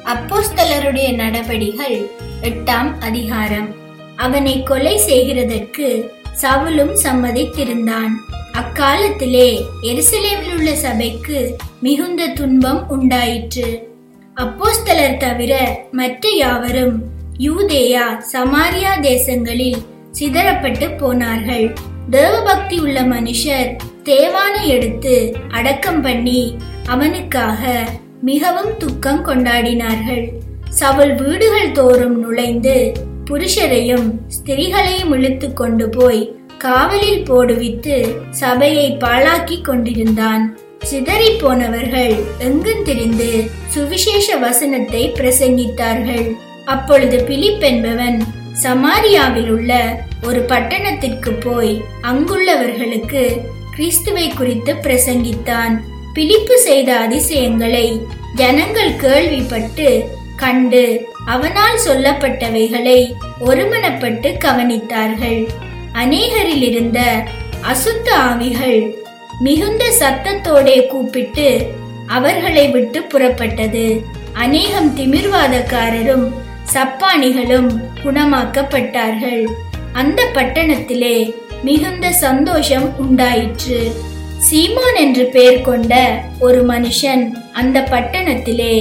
அப்போஸ்தலருடைய நடபடிகள் 8ஆம் அதிகாரம். அவனை கொலை செய்கிறதற்கு சவுலும் சம்மதித்திருந்தான். அக்காலத்திலே எருசலேமில் உள்ள சபைக்கு மிகுந்த துன்பம் உண்டாயிற்று. அப்போஸ்தலர் தவிர மற்ற யாவரும் யூதேயா சமாரியா தேசங்களில் சிதறப்பட்டு போனார்கள். தேவபக்தி உள்ள மனுஷர் தேவானை எடுத்து அடக்கம் பண்ணி அவனுக்காக மிகவும் துக்கம் கொண்டாடினார்கள். சவுல் வீடுகள் தோறும் நுழைந்து புருஷரையும் ஸ்திரீகளையும் இழுத்து கொண்டு போய் காவலில் போடுவித்து சபையை பாழாக்கி கொண்டிருந்தான். சிதறி போனவர்கள் எங்கும் திரிந்து சுவிசேஷ வசனத்தை பிரசங்கித்தார்கள். அப்பொழுது பிலிப் என்பவன் சமாரியாவில் உள்ள ஒரு பட்டணத்திற்கு போய் அங்குள்ளவர்களுக்கு கிறிஸ்துவை குறித்து பிரசங்கித்தான். பிலிப்பு செய்த அதிசயங்களை ஜனங்கள் கேள்விப்பட்டு கண்டு அவனால் சொல்லப்பட்டவைகளை ஒருமனப்பட்டு கவனித்தார்கள். அநேகரில் இருந்த அசுத்த ஆவிகள் மிகுந்த சத்தத்தோடே கூப்பிட்டு அவர்களை விட்டு புறப்பட்டது. அநேகம் திமிர்வாதக்காரரும் சப்பானிகளும் குணமாக்கப்பட்டார்கள். அந்த பட்டணத்திலே மிகுந்த சந்தோஷம் உண்டாயிற்று. சீமோன் என்று பெயர் கொண்ட ஒரு மனுஷன் அந்த பட்டணத்திலே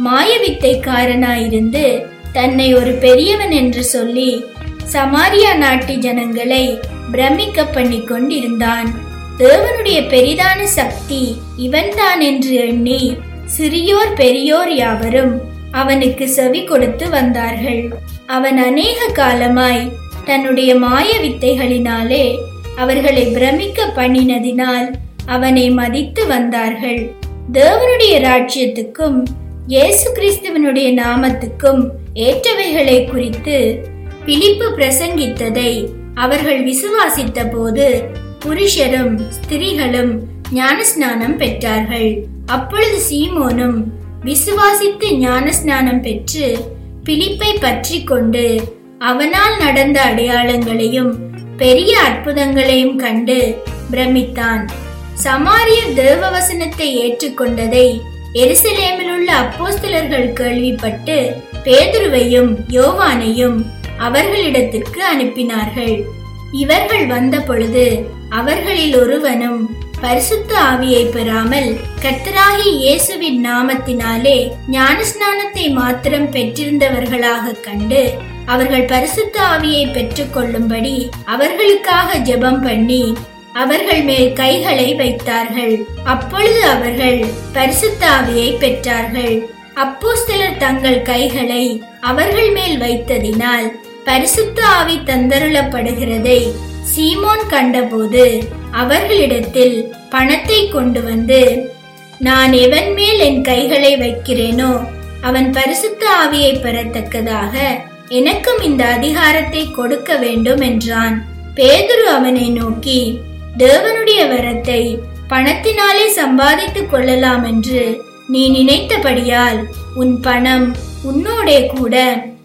மாயவித்தைக்காரனாயிருந்து தன்னை ஒரு பெரியவன் என்று சொல்லி சமாரியா நாட்டு ஜனங்களை பிரமிக்க பண்ணி கொண்டிருந்தான். தேவனுடைய பெரிதான சக்தி இவன்தான் என்று எண்ணி சிறியோர் பெரியோர் யாவரும் அவனுக்கு செவி கொடுத்து வந்தார்கள். அவன் அநேக காலமாய் தன்னுடைய மாய வித்தைகளினாலே அவர்களை பிரமிக்க பண்ணினதினால் அவனை மதித்து வந்தார்கள். தேவனுடைய ராஜ்யத்துக்கும் இயேசு கிறிஸ்துவனுடைய நாமத்துக்கும் ஏற்றவைகளை குறித்து பிலிப்பு பிரசங்கித்ததை அவர்கள் விசுவாசித்த போது புருஷரும் ஸ்திரீகளும் ஞானஸ்நானம் பெற்றார்கள். அப்பொழுது சீமோனும் விசுவாசித்து ஞானஸ்நானம் பெற்று பிலிப்பை பற்றி கொண்டு அவனால் நடந்த அடையாளங்களையும் பெரிய அற்புதங்களையும் கண்டு பிரமித்தான். சமாரியர் தேவவசனத்தை ஏற்றுக்கொண்டதை எருசலேமில் உள்ள அப்போஸ்தலர்கள் கேள்விப்பட்டு பேதுருவையும் யோவானையும் அவர்களிடத்திற்கு அனுப்பினார்கள். இவர்கள் வந்த பொழுது அவர்களில் ஒருவனும் பரிசுத்த ஆவியை பெறாமல் கர்த்தராகிய இயேசுவின் நாமத்தினாலே ஞானஸ்நானத்தை மாத்திரம் பெற்றிருந்தவர்களாக கண்டு அவர்கள் பரிசுத்த ஆவியை பெற்றுக் கொள்ளும்படி அவர்களுக்காக ஜெபம் பண்ணி அவர்கள் மேல் கைகளை வைத்தார்கள். அப்பொழுது அவர்கள் பரிசுத்த ஆவியை பெற்றார்கள். அப்போஸ்தலர் தங்கள் கைகளை அவர்கள் மேல் வைத்ததினால் பரிசுத்த ஆவி தந்தருளப்படுகிறதை சீமோன் கண்டபோது அவர்களிடத்தில் பணத்தை கொண்டு வந்து, நான் எவன் மேல் என் கைகளை வைக்கிறேனோ அவன் பரிசுத்த ஆவியை பெறத்தக்கதாக எனக்கும் இந்த அதிகாரத்தை கொடுக்க வேண்டும் என்றான். பேதுரு அவனை நோக்கி, தேவனுடைய வரத்தை பணத்தினாலே சம்பாதித்துக் கொள்ளலாம் என்று நீ நினைத்தபடியால் உன் பணம் உன்னோடே கூட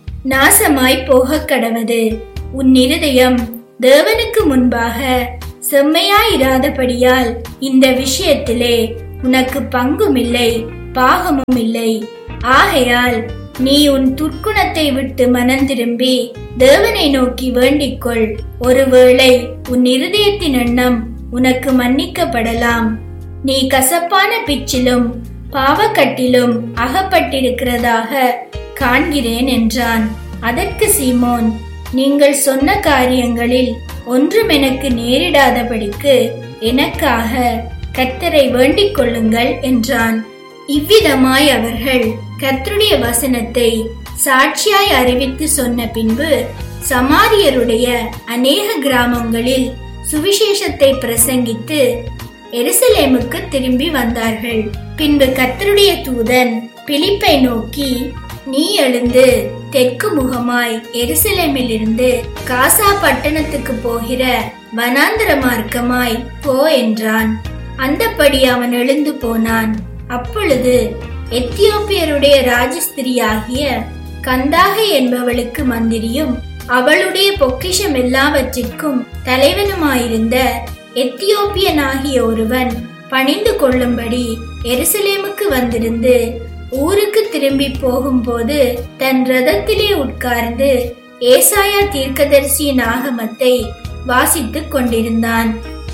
நாசமாய் போக கடவது. உன் இருதயம் தேவனுக்கு முன்பாக செம்மையாயிராதபடியால் இந்த விஷயத்திலே உனக்கு பங்கும் இல்லை பாகமும் இல்லை. ஆகையால் நீ உன் துர்க்குணத்தை விட்டு மனம் திரும்பி தேவனை நோக்கி வேண்டிக்கொள். ஒருவேளை உன் இருதயத்தின் எண்ணம் உனக்கு மன்னிக்கப்படலாம். நீ கசப்பான பிச்சிலும் பாவக்கட்டிலும் அகப்பட்டிருக்கிறதாக காண்கிறேன் என்றான். அதற்கு சீமோன், நீங்கள் சொன்ன காரியங்களில் ஒன்றும் எனக்கு நேரிடாதபடிக்கு எனக்காக கர்த்தரை வேண்டிக் கொள்ளுங்கள் என்றான். இவ்விதமாய் அவர்கள் கர்த்தருடைய வசனத்தை சாட்சியாய் அறிவித்து சொன்ன பின்பு சமாரியருடைய அநேக கிராமங்களில் சுவிசேஷத்தை பிரசங்கித்து எருசலேமுக்கு திரும்பி வந்தார்கள். பின்பு கர்த்தருடைய தூதன் பிலிப்பை நோக்கி, நீ எழுந்து தெற்கு முகமாய் எருசலேமில் இருந்து காசா பட்டணத்துக்கு போகிற வனாந்தர மார்க்கமாய் போ என்றான். அந்தப்படி அவன் எழுந்து போனான். அப்பொழுது எத்தியோப்பியருடைய ராஜஸ்திரியாகிய கந்தாகை என்பவளுக்கு மந்திரியும் அவளுடைய பொக்கிஷம் எல்லாவற்றிற்கும் தலைவனுமாயிருந்த எத்தியோப்பியனாகிய ஒருவன் பணிந்து கொள்ளும்படி எருசலேமுக்கு வந்திருந்து ஊருக்கு திரும்பி போகும்போது தன் ரதத்திலே உட்கார்ந்து ஏசாயா தீர்க்கதரிசியின் ஆகமத்தை வாசித்துக் கொண்டிருந்தான்.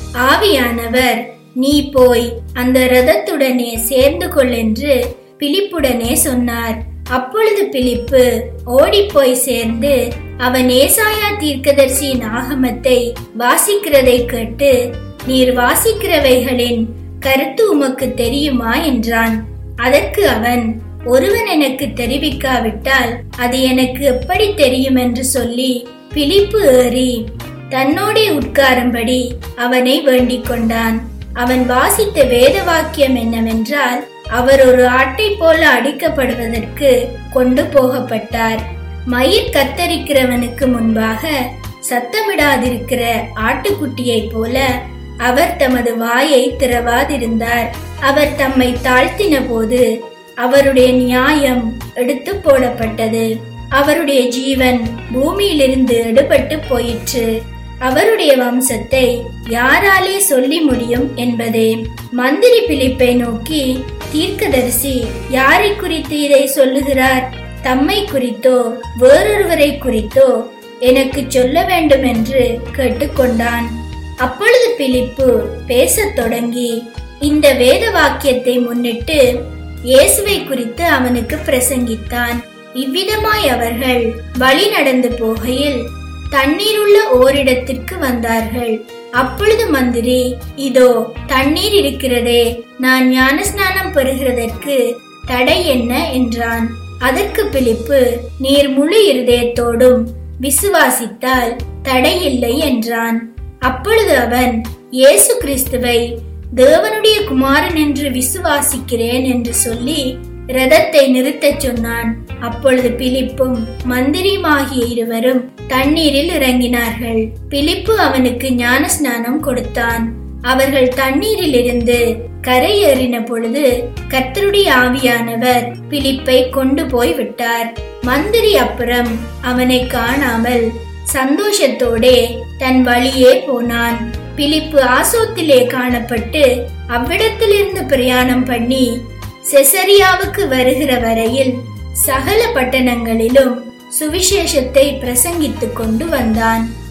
ஆவியானவர், நீ போய் அந்த ரதத்துடனே சேர்ந்து கொள் என்று பிலிப்புடனே சொன்னார். அப்பொழுது பிலிப்பு ஓடிப்போய் சேர்ந்து அவன் ஏசாயா தீர்க்கதரிசியின் ஆகமத்தை வாசிக்கிறதை கேட்டு, நீர் வாசிக்கிறவைகளின் கருத்து உமக்கு தெரியுமா என்றான். அதற்கு அவன், ஒருவன் எனக்கு தெரிவிக்காவிட்டால் அது எனக்கு எப்படி தெரியும் என்று சொல்லி பிலிப்பு ஏறி தன்னோடே உட்காரும்படி அவனை வேண்டிக் கொண்டான். அவன் வாசித்த வேத வாக்கியம் என்னவென்றால், அவர் ஒரு ஆட்டை போல அடிக்கப்படுவதற்கு கொண்டு போகப்பட்டார். மயிர் கத்தரிக்கிறவனுக்கு முன்பாக சத்தமிடாதிருக்கிற ஆட்டுக்குட்டியை போல அவர் தமது வாயை திறவாதிருந்தார். அவர் தம்மை தாழ்த்தின போது அவருடைய நியாயம் எடுத்து போடப்பட்டது. அவருடைய ஜீவன் பூமியிலிருந்து எடுபட்டு போயிற்று. அவருடைய வம்சத்தை யாராலே சொல்லி முடியும் என்பதே. மந்திரி பிலிப்பை நோக்கி, தீர்க்கதரிசி யாரை குறித்து இதை சொல்லுகிறார்? தம்மை குறித்தோ வேறொருவரை குறித்தோ எனக்கு சொல்ல வேண்டும் என்று கேட்டுக்கொண்டான். அப்பொழுது பிலிப்பு பேசத் தொடங்கி இந்த வேத வாக்கியத்தை முன்னிட்டு இயேசுவை குறித்து அவனுக்கு பிரசங்கித்தான். இவ்விதமாய் அவர்கள் வழி நடந்து போகையில் தண்ணீர் உள்ள ஓரிடத்திற்கு வந்தார்கள். அப்பொழுது மந்திரி, இதோ தண்ணீர் இருக்கிறதே, நான் ஞானஸ்நானம் பெறுகிறதற்கு தடை என்ன என்றான். அதற்கு பிலிப்பு, நீர் முழு இருதயத்தோடும் விசுவாசித்தால் தடையில்லை என்றான். அப்பொழுது அவன், இயேசு கிறிஸ்துவை தேவனுடைய குமாரன் என்று விசுவாசிக்கிறேன் என்று சொல்லி ரதத்தை நிறுத்தச் சொன்னான். அப்பொழுது பிலிப்பும் மந்திரியுமாகிய இருவரும் தண்ணீரில் இறங்கினார்கள். பிலிப்பு அவனுக்கு ஞான ஸ்நானம் கொடுத்தான். அவர்கள் தண்ணீரில் இருந்து கரையேறின பொழுது கர்த்தருடைய ஆவியானவர் பிலிப்பை கொண்டு போய் விட்டார். மந்திரி அப்புறம் அவனை காணாமல் சந்தோஷத்தோடே தன் வழியே போனான். பிலிப்பு ஆசோத்திலே காணப்பட்டு அவ்விடத்திலிருந்து பிரயாணம் பண்ணி செசரியாவுக்கு வருகிற வரையில் சகல பட்டணங்களிலும் சுவிசேஷத்தை பிரசங்கித்துக் கொண்டு வந்தான்.